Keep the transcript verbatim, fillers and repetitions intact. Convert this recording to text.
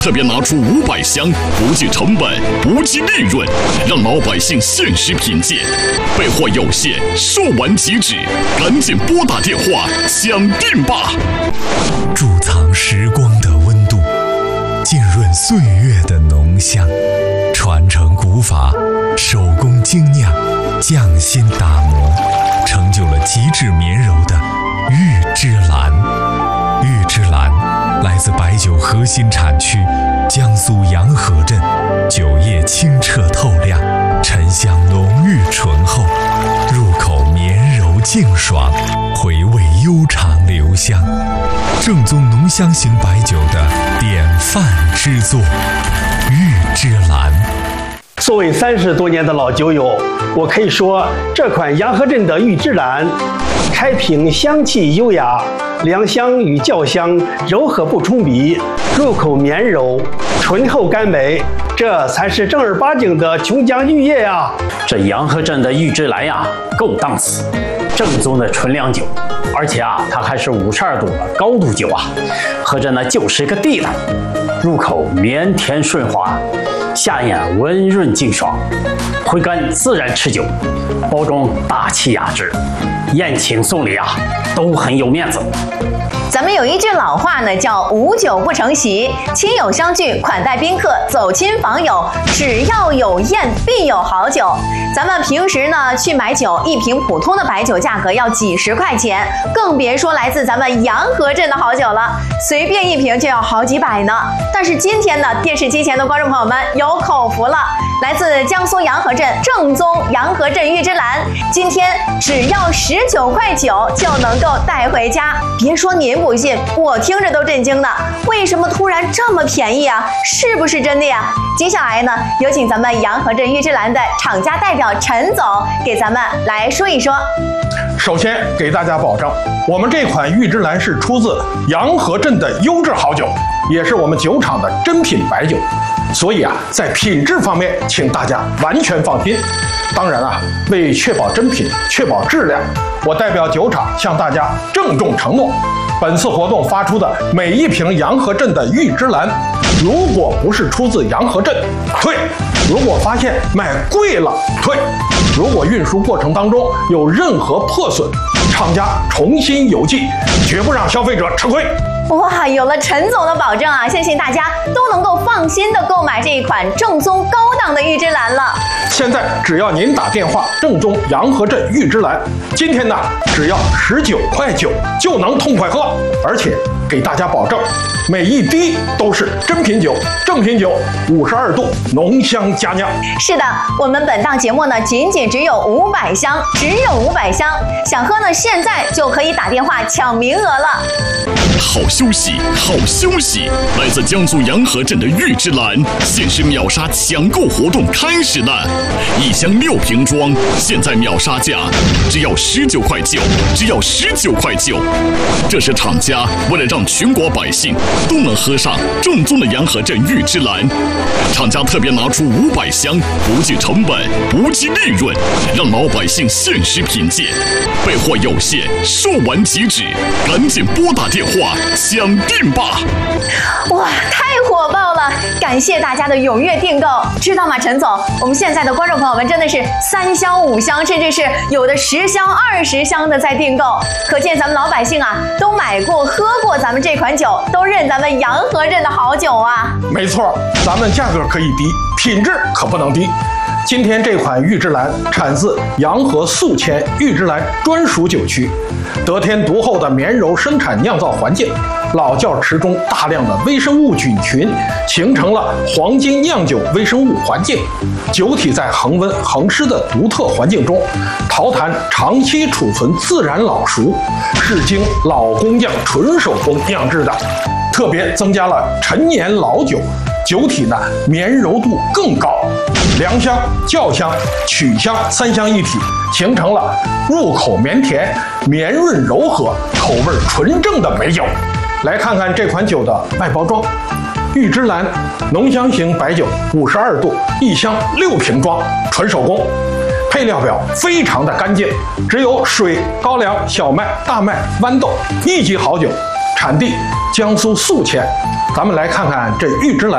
特别拿出五百箱，不计成本，不计利润，让老百姓限时品鉴。备货有限，售完即止，赶紧拨打电话抢订吧！ 贮藏时光的温度，浸润岁月的浓香，传承古法，手工精酿，匠心打磨，成就了极致绵柔的玉芝兰。玉芝兰来自白酒核心产区江苏洋河镇，酒液清澈透亮，沉香浓郁醇厚，入口绵柔净爽，回味悠长留香，正宗浓香型白酒的典范之作。玉芝兰。 作为三十多年的老酒友，我可以说这款洋河镇的玉芝兰，开瓶香气优雅，凉香与酵香柔和不冲鼻，入口绵柔，醇厚甘美，这才是正儿八经的琼浆玉液呀！ 这洋河镇的玉芝兰呀，够档次，正宗的纯粮酒，而且啊，它还是五十二度的高度酒啊，喝着呢就是个地道，入口绵甜顺滑，下咽温润净爽，回甘自然持久，包装大气雅致，宴请送礼啊都很有面子。 咱们有一句老话呢，叫无酒不成席，亲友相聚，款待宾客，走亲访友，只要有宴必有好酒。咱们平时呢去买酒，一瓶普通的白酒价格要几十块钱，更别说来自咱们洋河镇的好酒了，随便一瓶就要好几百呢。但是今天呢，电视机前的观众朋友们有口福了，来自江苏洋河镇正宗洋河镇玉芝兰，今天只要十九块九就能够带回家。别说您不信，我听着都震惊呢。为什么突然这么便宜啊？是不是真的呀？接下来呢，有请咱们洋河镇玉芝兰的厂家代表陈总给咱们来说一说。 首先给大家保证，我们这款玉芝兰是出自洋河镇的优质好酒，也是我们酒厂的珍品白酒，所以啊，在品质方面，请大家完全放心。当然啊，为确保真品、确保质量，我代表酒厂向大家郑重承诺，本次活动发出的每一瓶洋河镇的玉芝兰，如果不是出自洋河镇，退；如果发现买贵了，退；如果运输过程当中有任何破损，厂家重新邮寄，绝不让消费者吃亏。 哇，有了陈总的保证啊，相信大家都能够放心的购买这一款正宗高档的玉芝兰了。 现在只要您打电话正宗洋河镇玉芝兰，今天呢只要十九块九就能痛快喝，而且给大家保证，每一滴都是真品酒，正品酒，五十二度浓香佳酿。 是的，我们本档节目呢仅仅只有五百箱，只有五百箱，想喝呢现在就可以打电话抢名额了。 好消息，好消息！来自江苏洋河镇的玉芝兰限时秒杀抢购活动开始了，一箱六瓶装，现在秒杀价只要十九块九，只要十九块九。这是厂家为了让全国百姓都能喝上正宗的洋河镇玉芝兰，厂家特别拿出五百箱，不计成本，不计利润，让老百姓限时品鉴。备货有限，售完即止，赶紧拨打电话抢订吧！ 哇，太火爆了！感谢大家的踊跃订购，知道吗，陈总？我们现在的观众朋友们真的是三箱、五箱，甚至是有的十箱、二十箱的在订购，可见咱们老百姓啊都买过、喝过咱们这款酒，都认咱们洋河镇的好酒啊！ 没错，咱们价格可以低，品质可不能低。今天这款玉芝兰产自洋河宿迁玉芝兰专属酒区，得天独厚的绵柔生产酿造环境，老窖池中大量的微生物菌群形成了黄金酿酒微生物环境，酒体在恒温恒湿的独特环境中，陶坛长期储存自然老熟，是经老工匠纯手工酿制的，特别增加了陈年老酒，酒体呢绵柔度更高，凉香、酵香、曲香三香一体，形成了入口绵甜、绵润柔和、口味纯正的美酒。来看看这款酒的外包装，玉芝兰浓香型白酒，五十二度，一箱六瓶装，纯手工。配料表非常的干净，只有水、高粱、小麦、大麦、豌豆，一级好酒。产地江苏宿迁。咱们来看看这玉芝兰